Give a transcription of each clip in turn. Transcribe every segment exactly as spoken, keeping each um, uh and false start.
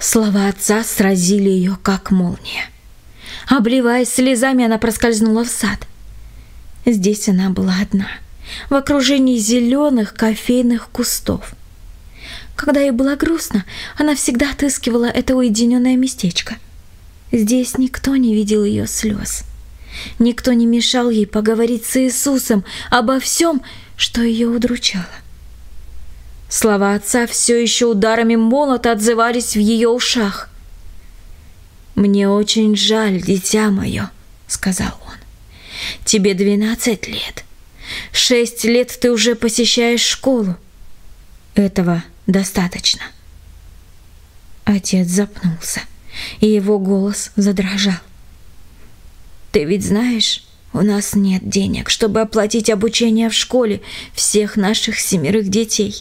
Слова отца сразили ее, как молния. Обливаясь слезами, она проскользнула в сад. Здесь она была одна, в окружении зеленых кофейных кустов. Когда ей было грустно, она всегда отыскивала это уединенное местечко. Здесь никто не видел ее слез. Никто не мешал ей поговорить с Иисусом обо всем, что ее удручало. Слова отца все еще ударами молота отзывались в ее ушах. «Мне очень жаль, дитя мое», — сказал он. «Тебе двенадцать лет. Шесть лет ты уже посещаешь школу. Этого достаточно». Отец запнулся, и его голос задрожал. «Ты ведь знаешь, у нас нет денег, чтобы оплатить обучение в школе всех наших семерых детей».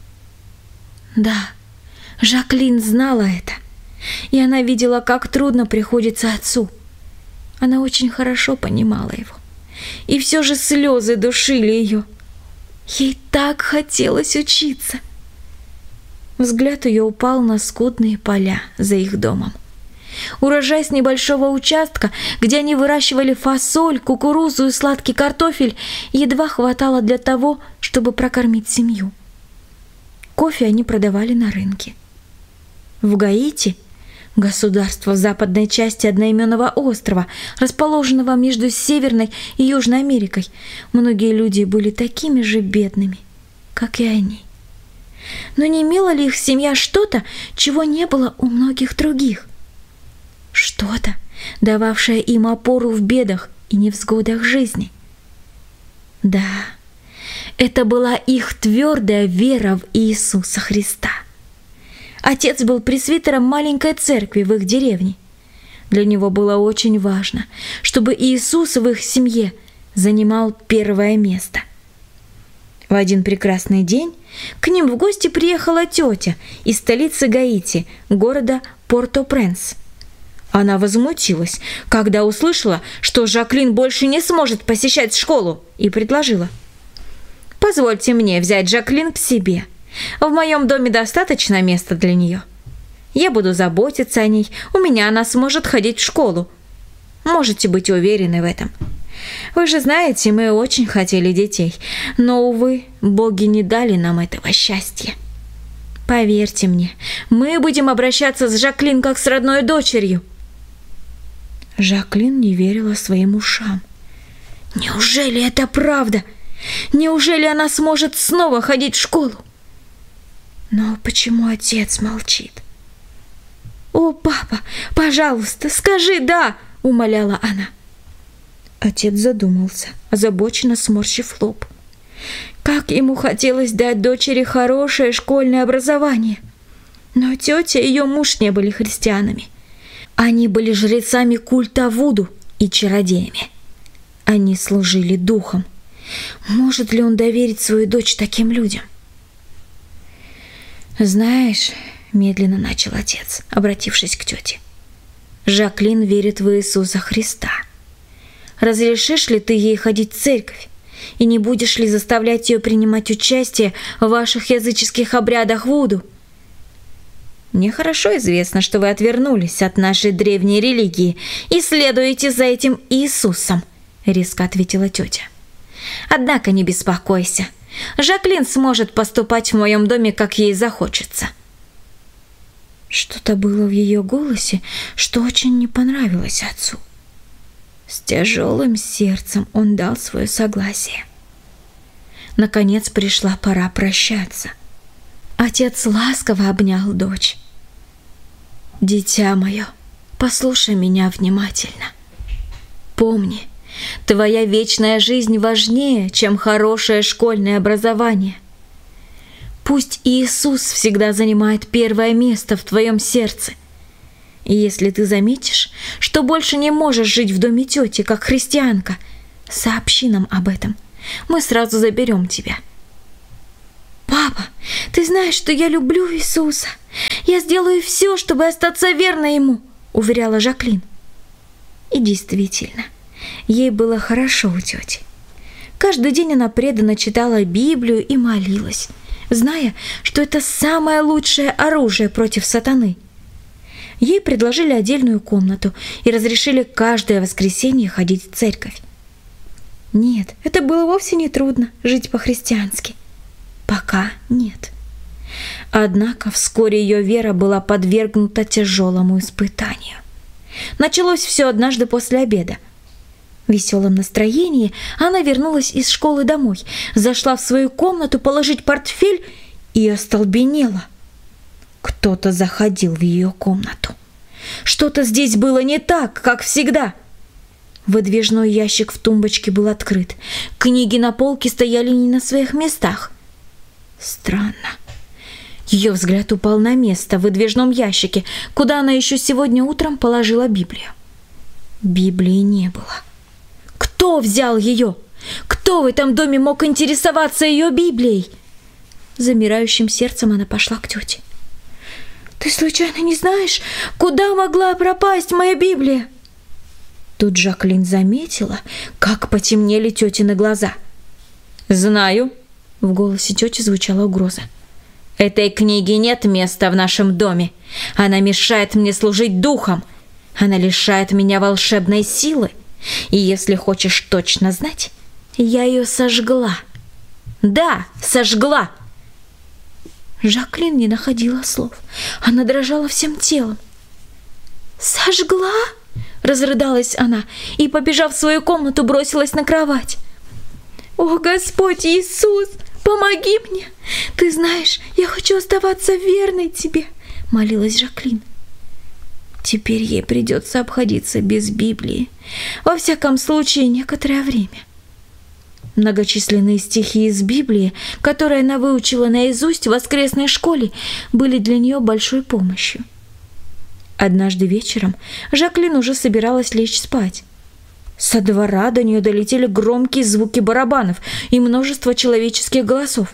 Да, Жаклин знала это, и она видела, как трудно приходится отцу. Она очень хорошо понимала его, и все же слезы душили ее. Ей так хотелось учиться. Взгляд ее упал на скудные поля за их домом. Урожай с небольшого участка, где они выращивали фасоль, кукурузу и сладкий картофель, едва хватало для того, чтобы прокормить семью. Кофе они продавали на рынке. В Гаити, государство в западной части одноименного острова, расположенного между Северной и Южной Америкой, многие люди были такими же бедными, как и они. Но не имела ли их семья что-то, чего не было у многих других? Что-то, дававшее им опору в бедах и невзгодах жизни? Да, это была их твердая вера в Иисуса Христа. Отец был пресвитером маленькой церкви в их деревне. Для него было очень важно, чтобы Иисус в их семье занимал первое место. В один прекрасный день к ним в гости приехала тетя из столицы Гаити, города Порто-Пренс. Она возмутилась, когда услышала, что Жаклин больше не сможет посещать школу, и предложила: «Позвольте мне взять Жаклин к себе. В моем доме достаточно места для нее. Я буду заботиться о ней, у меня она сможет ходить в школу. Можете быть уверены в этом. Вы же знаете, мы очень хотели детей, но, увы, боги не дали нам этого счастья. Поверьте мне, мы будем обращаться с Жаклин как с родной дочерью». Жаклин не верила своим ушам. Неужели это правда? Неужели она сможет снова ходить в школу? Но почему отец молчит? «О, папа, пожалуйста, скажи «да», — умоляла она. Отец задумался, озабоченно сморщив лоб. Как ему хотелось дать дочери хорошее школьное образование. Но тетя и ее муж не были христианами. Они были жрецами культа Вуду и чародеями. Они служили духом. Может ли он доверить свою дочь таким людям? «Знаешь, — медленно начал отец, обратившись к тете, — Жаклин верит в Иисуса Христа. Разрешишь ли ты ей ходить в церковь? И не будешь ли заставлять ее принимать участие в ваших языческих обрядах Вуду? Мне хорошо известно, что вы отвернулись от нашей древней религии и следуете за этим Иисусом, — резко ответила тетя. Однако не беспокойся, Жаклин сможет поступать в моем доме, как ей захочется». Что-то было в ее голосе, что очень не понравилось отцу. С тяжелым сердцем он дал свое согласие. Наконец пришла пора прощаться. Отец ласково обнял дочь. «Дитя мое, послушай меня внимательно. Помни, твоя вечная жизнь важнее, чем хорошее школьное образование. Пусть Иисус всегда занимает первое место в твоем сердце. И если ты заметишь, что больше не можешь жить в доме тети, как христианка, сообщи нам об этом. Мы сразу заберем тебя». «Папа, ты знаешь, что я люблю Иисуса. Я сделаю все, чтобы остаться верной Ему», — уверяла Жаклин. И действительно, ей было хорошо у тети. Каждый день она преданно читала Библию и молилась, зная, что это самое лучшее оружие против сатаны. Ей предложили отдельную комнату и разрешили каждое воскресенье ходить в церковь. Нет, это было вовсе не трудно жить по-христиански. Пока нет. Однако вскоре ее вера была подвергнута тяжелому испытанию. Началось все однажды после обеда. В веселом настроении она вернулась из школы домой, зашла в свою комнату положить портфель и остолбенела. Кто-то заходил в ее комнату. Что-то здесь было не так, как всегда. Выдвижной ящик в тумбочке был открыт. Книги на полке стояли не на своих местах. Странно. Ее взгляд упал на место в выдвижном ящике, куда она еще сегодня утром положила Библию. Библии не было. Кто взял ее? Кто в этом доме мог интересоваться ее Библией? Замирающим сердцем она пошла к тете. «Ты случайно не знаешь, куда могла пропасть моя Библия?» Тут Жаклин заметила, как потемнели тетины глаза. «Знаю», — в голосе тети звучала угроза. «Этой книги нет места в нашем доме. Она мешает мне служить духом. Она лишает меня волшебной силы. И если хочешь точно знать, я ее сожгла. Да, сожгла!» Жаклин не находила слов. Она дрожала всем телом. «Сожгла?» — разрыдалась она и, побежав в свою комнату, бросилась на кровать. «О, Господь Иисус, помоги мне! Ты знаешь, я хочу оставаться верной тебе!» — молилась Жаклин. Теперь ей придется обходиться без Библии, во всяком случае, некоторое время. Многочисленные стихи из Библии, которые она выучила наизусть в воскресной школе, были для нее большой помощью. Однажды вечером Жаклин уже собиралась лечь спать. Со двора до нее долетели громкие звуки барабанов и множество человеческих голосов.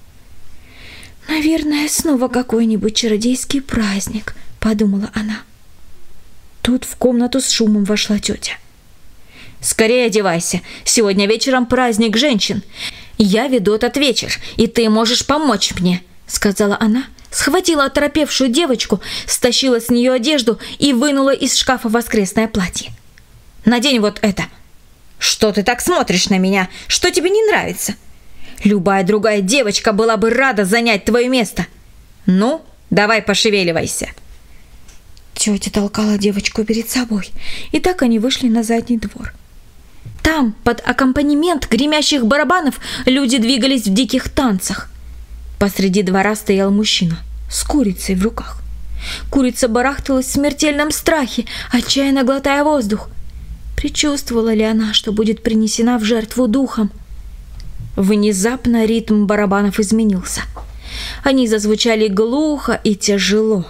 «Наверное, снова какой-нибудь чародейский праздник», — подумала она. Тут в комнату с шумом вошла тетя. «Скорее одевайся, сегодня вечером праздник женщин. Я веду этот вечер, и ты можешь помочь мне», — сказала она, схватила оторопевшую девочку, стащила с нее одежду и вынула из шкафа воскресное платье. «Надень вот это. Что ты так смотришь на меня? Что тебе не нравится? Любая другая девочка была бы рада занять твое место. Ну, давай пошевеливайся». Тетя толкала девочку перед собой, и так они вышли на задний двор. Там, под аккомпанемент гремящих барабанов, люди двигались в диких танцах. Посреди двора стоял мужчина с курицей в руках. Курица барахталась в смертельном страхе, отчаянно глотая воздух. Предчувствовала ли она, что будет принесена в жертву духом? Внезапно ритм барабанов изменился. Они зазвучали глухо и тяжело.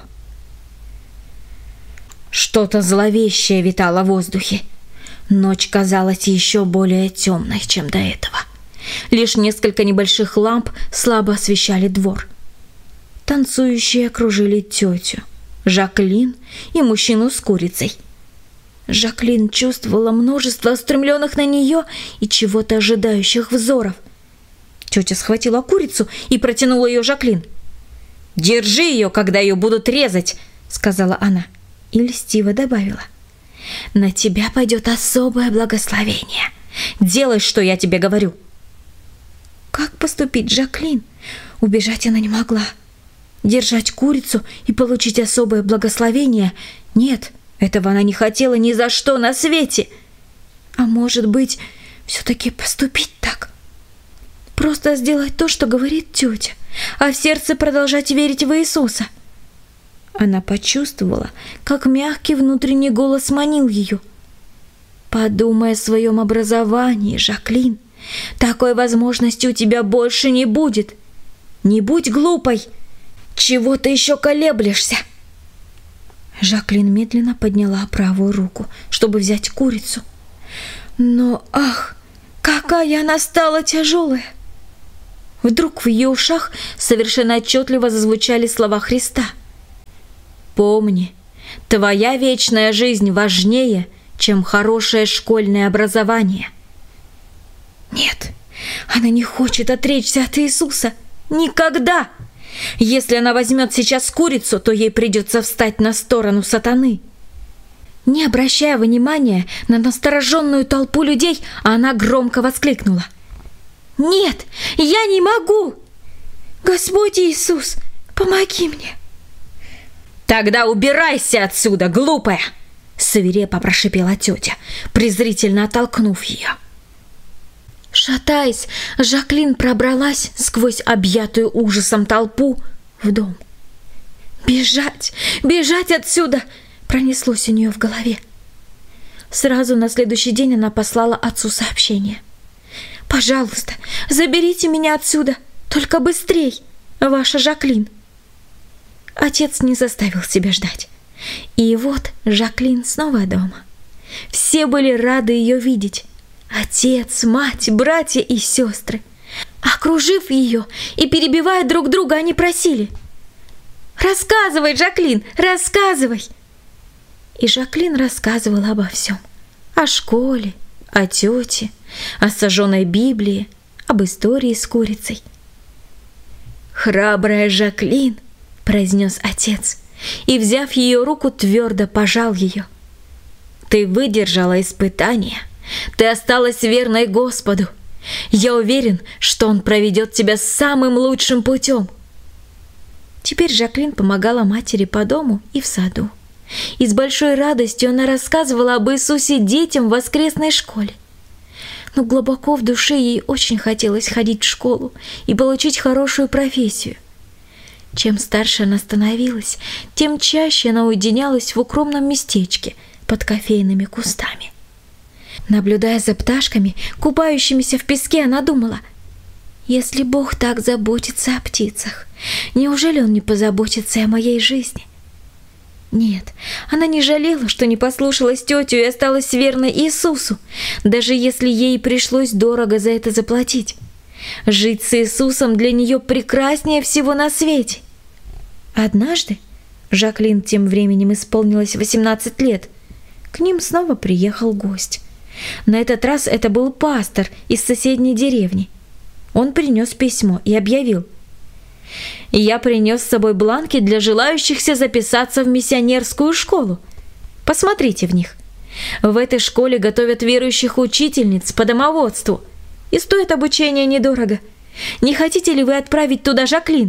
Что-то зловещее витало в воздухе. Ночь казалась еще более темной, чем до этого. Лишь несколько небольших ламп слабо освещали двор. Танцующие окружили тетю, Жаклин и мужчину с курицей. Жаклин чувствовала множество устремленных на нее и чего-то ожидающих взоров. Тетя схватила курицу и протянула ее Жаклин. «Держи ее, когда ее будут резать», — сказала она и льстиво добавила. «На тебя пойдет особое благословение. Делай, что я тебе говорю». Как поступить Жаклин? Убежать она не могла. Держать курицу и получить особое благословение? Нет, этого она не хотела ни за что на свете. А может быть, все-таки поступить так? Просто сделать то, что говорит тетя, а в сердце продолжать верить в Иисуса. Она почувствовала, как мягкий внутренний голос манил ее. «Подумай о своем образовании, Жаклин. Такой возможности у тебя больше не будет. Не будь глупой. Чего ты еще колеблешься?» Жаклин медленно подняла правую руку, чтобы взять курицу. Но, ах, какая она стала тяжелая! Вдруг в ее ушах совершенно отчетливо зазвучали слова Христа. «Помни, твоя вечная жизнь важнее, чем хорошее школьное образование». Нет, она не хочет отречься от Иисуса. Никогда! Если она возьмет сейчас курицу, то ей придется встать на сторону сатаны. Не обращая внимания на настороженную толпу людей, она громко воскликнула: «Нет, я не могу! Господь Иисус, помоги мне!» «Тогда убирайся отсюда, глупая!» — свирепо прошипела тетя, презрительно оттолкнув ее. Шатаясь, Жаклин пробралась сквозь объятую ужасом толпу в дом. «Бежать! Бежать отсюда!» — пронеслось у нее в голове. Сразу на следующий день она послала отцу сообщение: «Пожалуйста, заберите меня отсюда, только быстрей, ваша Жаклин». Отец не заставил себя ждать. И вот Жаклин снова дома. Все были рады ее видеть. Отец, мать, братья и сестры. Окружив ее и перебивая друг друга, они просили: «Рассказывай, Жаклин, рассказывай!» И Жаклин рассказывала обо всем. О школе, о тете, о сожженной Библии, об истории с курицей. «Храбрая Жаклин!» — произнес отец, и, взяв ее руку, твердо пожал ее. «Ты выдержала испытание. Ты осталась верной Господу. Я уверен, что Он проведет тебя самым лучшим путем». Теперь Жаклин помогала матери по дому и в саду. И с большой радостью она рассказывала об Иисусе детям в воскресной школе. Но глубоко в душе ей очень хотелось ходить в школу и получить хорошую профессию. Чем старше она становилась, тем чаще она уединялась в укромном местечке под кофейными кустами. Наблюдая за пташками, купающимися в песке, она думала: если Бог так заботится о птицах, неужели Он не позаботится и о моей жизни? Нет, она не жалела, что не послушалась тетю и осталась верной Иисусу, даже если ей пришлось дорого за это заплатить. Жить с Иисусом для нее прекраснее всего на свете. Однажды, Жаклин тем временем исполнилось восемнадцать лет, к ним снова приехал гость. На этот раз это был пастор из соседней деревни. Он принес письмо и объявил: «Я принес с собой бланки для желающихся записаться в миссионерскую школу. Посмотрите в них. В этой школе готовят верующих учительниц по домоводству, и стоит обучение недорого. Не хотите ли вы отправить туда Жаклин?»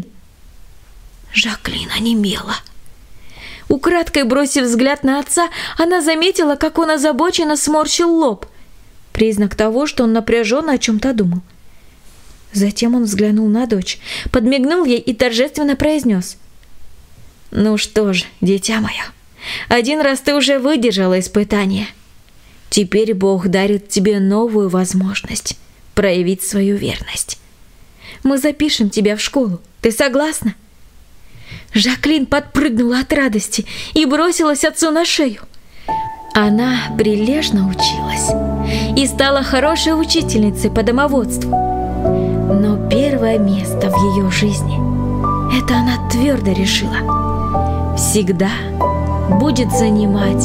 Жаклин онемела. Украдкой бросив взгляд на отца, она заметила, как он озабоченно сморщил лоб. Признак того, что он напряженно о чем-то думал. Затем он взглянул на дочь, подмигнул ей и торжественно произнес: «Ну что ж, дитя мое, один раз ты уже выдержала испытание. Теперь Бог дарит тебе новую возможность проявить свою верность. Мы запишем тебя в школу. Ты согласна?» Жаклин подпрыгнула от радости и бросилась отцу на шею. Она прилежно училась и стала хорошей учительницей по домоводству. Но первое место в ее жизни, это она твердо решила, всегда будет занимать